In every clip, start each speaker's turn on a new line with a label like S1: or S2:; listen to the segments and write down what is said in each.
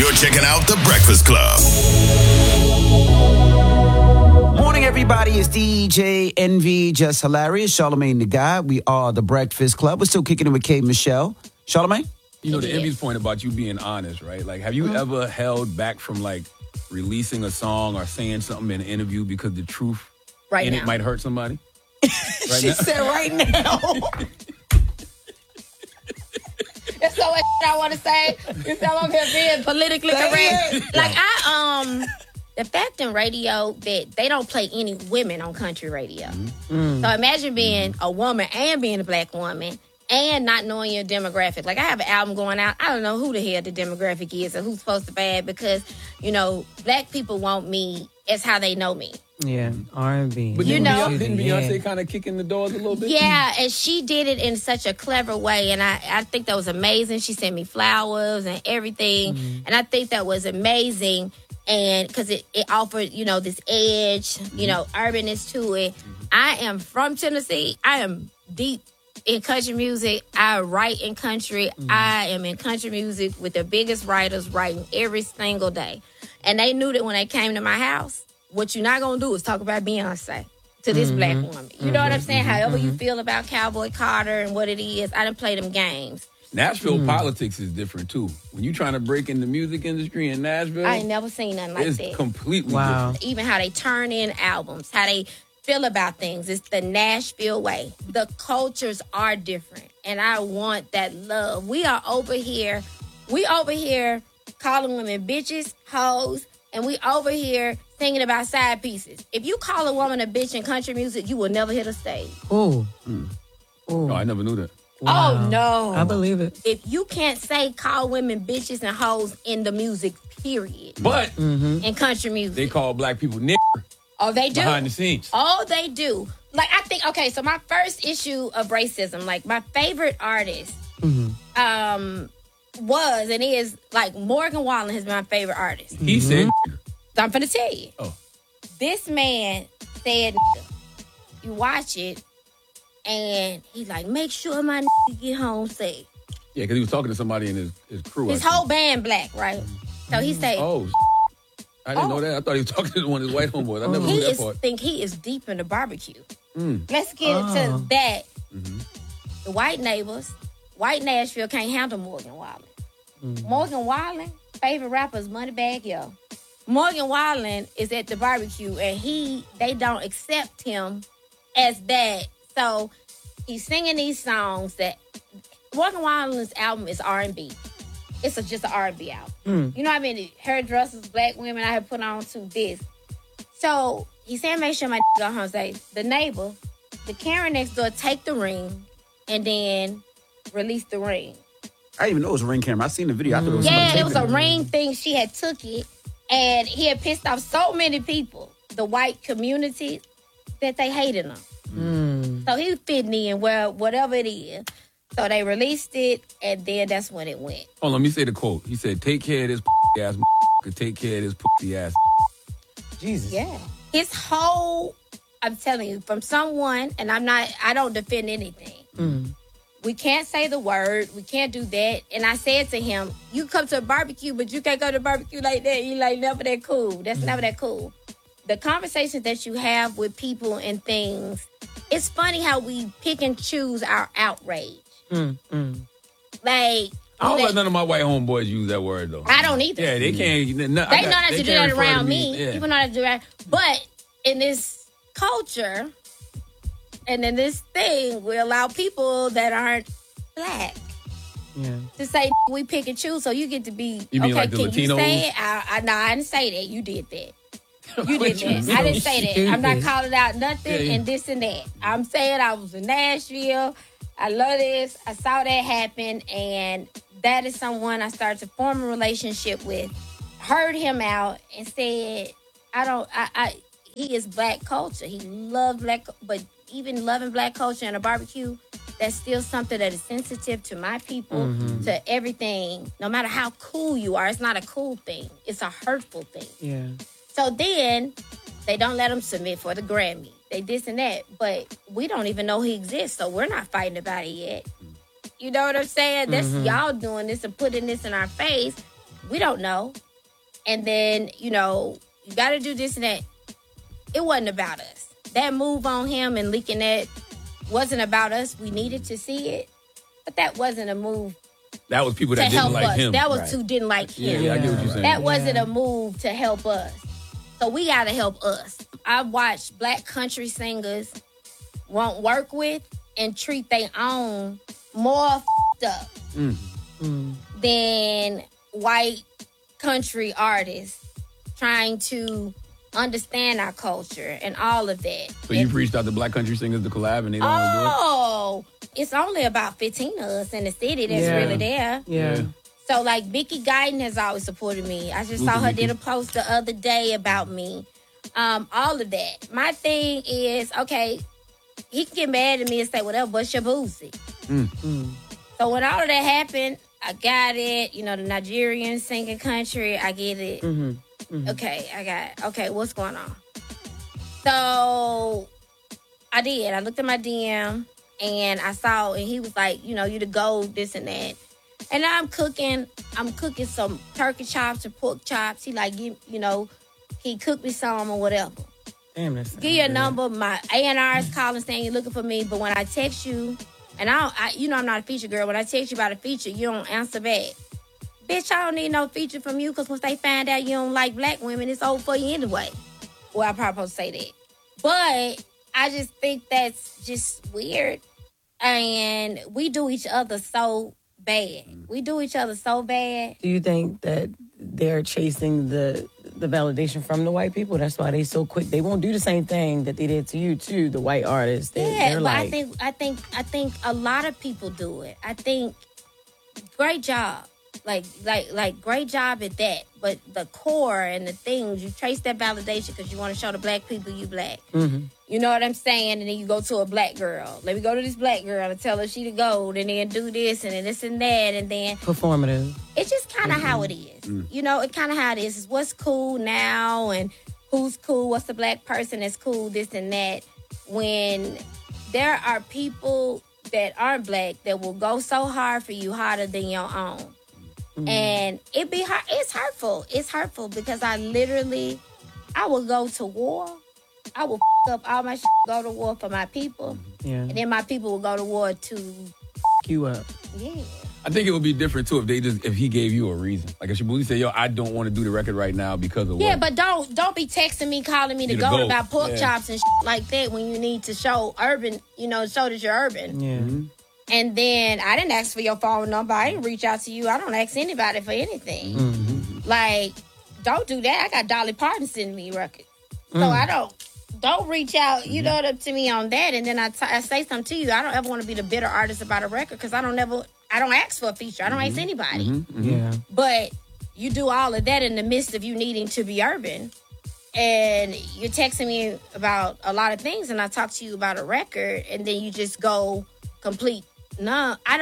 S1: You're checking out The Breakfast Club.
S2: Morning, everybody. It's DJ NV, just hilarious. Charlamagne the Guy. We are The Breakfast Club. We're still kicking it with Kate Michelle. Charlamagne?
S3: You know, the Envy's point about you being honest, right? Like, have you ever held back from, like, releasing a song or saying something in an interview because the truth in it might hurt somebody?
S4: She said right now. That's so much I want to say. You feel I'm here being politically correct. Like, the fact in radio that they don't play any women on country radio. So imagine being a woman and being a black woman and not knowing your demographic. Like, I have an album going out. I don't know who the hell the demographic is or who's supposed to buy it because, you know, black people want me as how they know me.
S5: Yeah, R&B.
S3: But didn't Beyonce kind of kick in the doors a little bit?
S4: Yeah, and she did it in such a clever way, and I think that was amazing. She sent me flowers and everything, and I think that was amazing, and because it offered, you know, this edge, you know, urbanness to it. I am from Tennessee. I am deep in country music. I write in country. I am in country music with the biggest writers writing every single day, and they knew that when they came to my house. What you're not going to do is talk about Beyonce to this black woman. You know what I'm saying? However you feel about Cowboy Carter and what it is, I didn't play them games.
S3: Nashville politics is different, too. When you're trying to break in the music industry in Nashville,
S4: I ain't never seen nothing like that.
S3: It's completely different.
S4: Even how they turn in albums, how they feel about things. It's the Nashville way. The cultures are different. And I want that love. We over here calling women bitches, hoes, and we over here singing about side pieces. If you call a woman a bitch in country music, you will never hit a stage.
S5: Ooh.
S3: No, I never knew that.
S5: Wow.
S4: Oh, no.
S5: I believe it.
S4: If you can't call women bitches and hoes in the music, period.
S3: But
S4: in country music.
S3: they call black people nigger.
S4: Oh, they do?
S3: Behind the scenes.
S4: Oh, they do. Like, I think, okay, so my first issue of racism, like, my favorite artist was and is, like, Morgan Wallen has been my favorite artist.
S3: He said
S4: So I'm finna tell you.
S3: Oh.
S4: This man said, you watch it, and he's like, make sure my get home safe.
S3: Yeah, because he was talking to somebody in his crew.
S4: His whole band black, right? So he said,
S3: I didn't know that. I thought he was talking to one of his white homeboys. I never knew that part.
S4: think he is deep in the barbecue. Let's get into that. The white neighbors, white Nashville can't handle Morgan Wallen. Morgan Wallen, favorite rapper is Moneybagg Yo. Morgan Wallen is at the barbecue and they don't accept him as that. So he's singing these songs that Morgan Wallen's album is R&B. It's just an R&B album. You know what I mean? Hairdressers, black women I have put on to this. So he said, make sure my go home safe. The neighbor, the Karen next door, take the ring and then release the ring.
S2: I didn't even know it was a ring camera. I seen the video. I thought it was somebody
S4: it was a
S2: taping it.
S4: ring thing. She had took it. And he had pissed off so many people, the white community, that they hated him. So he was fitting in whatever it is. So they released it, and then that's when it went.
S3: Hold on, let me say the quote. He said, take care of this ass could take care of this pussy ass.
S5: Jesus.
S4: Yeah. His whole, I'm telling you, from someone, and I don't defend anything. We can't say the word. We can't do that. And I said to him, you come to a barbecue, but you can't go to a barbecue like that. You like never that cool. That's never that cool. The conversations that you have with people and things, it's funny how we pick and choose our outrage. Like,
S3: I don't let none of my white homeboys use that word, though.
S4: I don't either.
S3: Yeah, they can't.
S4: They know not to do that around me.
S3: Yeah.
S4: People know not to do that. But in this culture and in this thing, we allow people that aren't black to say we pick and choose. So you get to be,
S3: You mean like the
S4: can
S3: Latinos?
S4: you say it? No, I didn't say that. You did that. You did that. I didn't say that. I'm not calling out nothing and this and that. I'm saying I was in Nashville. I love this. I saw that happen, and that is someone I started to form a relationship with. Heard him out and said, he is black culture. He loved black, but even loving black culture and a barbecue, that's still something that is sensitive to my people, to everything. No matter how cool you are, it's not a cool thing. It's a hurtful thing.
S5: Yeah.
S4: So then they don't let him submit for the Grammy. They this and that. But we don't even know he exists, so we're not fighting about it yet. You know what I'm saying? That's y'all doing this and putting this in our face. We don't know. And then, you got to do this and that. It wasn't about us. That move on him and leaking that wasn't about us. We needed to see it. But that wasn't a move.
S3: That was people that
S4: to
S3: didn't
S4: help
S3: like
S4: us.
S3: him.
S4: That was who didn't like him.
S3: Yeah, I get what you're saying.
S4: That wasn't a move to help us. So we got to help us. I watched black country singers won't work with and treat their own more up than white country artists trying to understand our culture and all of that.
S3: So you've reached out to black country singers to collab and they don't want to do it?
S4: Oh, it's only about 15 of us in the city that's really there.
S5: Yeah.
S4: So, like, Vicky Guyton has always supported me. I just saw her did a post the other day about me. All of that. My thing is, okay, he can get mad at me and say whatever, but Shabuzi. So when all of that happened, I got it. The Nigerian singing country, I get it. Okay, I got it. Okay, what's going on? So I did. I looked at my DM and I saw, and he was like, you the gold, this and that. And now I'm cooking some turkey chops or pork chops. He like, he cooked me some or whatever.
S5: Damn, that's
S4: Give you a number. My A&R is calling saying you're looking for me. But when I text you, and I'm not a feature girl. When I text you about a feature, you don't answer back. Bitch, I don't need no feature from you because once they find out you don't like black women, it's over for you anyway. Well, I'm probably supposed to say that. But I just think that's just weird. And we do each other so bad. We do each other so bad.
S5: Do you think that they're chasing the validation from the white people? That's why they so quick. They won't do the same thing that they did to you, too, the white artists. They're
S4: but
S5: like,
S4: I think a lot of people do it. I think great job. Like great job at that. But the core and the things, you trace that validation because you want to show the black people you black. You know what I'm saying? And then you go to a black girl. Let me go to this black girl and tell her she the gold and then do this and then this and that and then...
S5: performative.
S4: It's just kind of how it is. It kind of how it is. It's what's cool now and who's cool, what's the black person that's cool, this and that. When there are people that aren't black that will go so hard for you, harder than your own. And it's hurtful. It's hurtful because I will go to war. I will up all my shit, go to war for my people.
S5: Yeah.
S4: And then my people will go to war to
S5: you up.
S4: Yeah.
S3: I think it would be different too if he gave you a reason. Like if Shabuzi said, "Yo, I don't want to do the record right now because of what."
S4: Yeah, but don't be texting me, calling me to go about pork chops and shit like that when you need to show urban, show that you're urban.
S5: Yeah.
S4: And then I didn't ask for your phone number. I didn't reach out to you. I don't ask anybody for anything. Like, don't do that. I got Dolly Parton sending me records. So I don't reach out, to me on that. And then I say something to you. I don't ever want to be the bitter artist about a record because I don't ask for a feature. I don't ask anybody.
S5: Yeah.
S4: But you do all of that in the midst of you needing to be urban. And you're texting me about a lot of things and I talk to you about a record and then you just go complete. No, I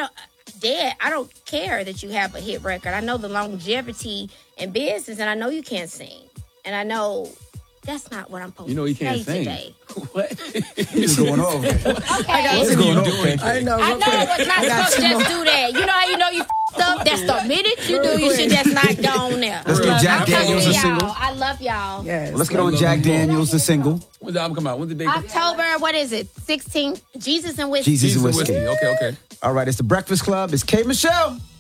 S4: don't care that you have a hit record. I know the longevity in business and I know you can't sing. And I know that's not what I'm supposed to say today.
S3: What?
S2: He's going over.
S4: Okay.
S2: What's going on?
S5: I know.
S4: I was not supposed to just do that. You know how you know you f***ed up? That's the minute you do, you should just not go on there.
S2: Let's get Jack Daniels a single.
S4: I love y'all.
S5: Yes.
S2: Let's get on Jack Daniels the single.
S3: When's the album come out? When's the date?
S4: October, what is it? 16th. Jesus and Whiskey.
S2: Jesus and Whiskey.
S3: Okay.
S2: All right, it's the Breakfast Club. It's K. Michelle.